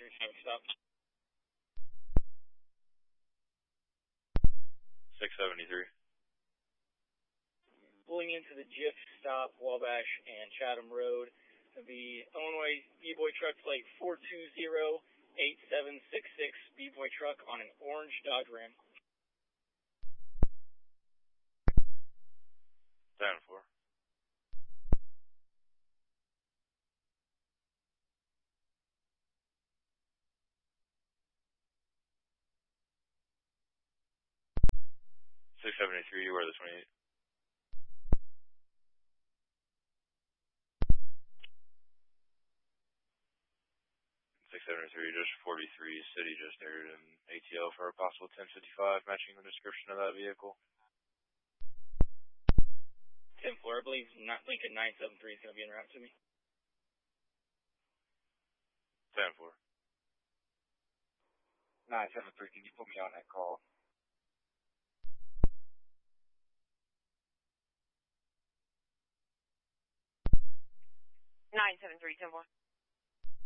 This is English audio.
Stop. 673. Pulling into the GIF stop, Wabash and Chatham Road. The Illinois B-Boy truck plate 420-8766, B-Boy truck on an orange Dodge Ram. 10-4. $673, you are the 28. 673, just 43, city just aired an ATO for a possible 1055, matching the description of that vehicle. 10-4, I believe Lincoln 973 is going to be en route to me. 10-4. 973, can you put me on that call? 973, 10-4.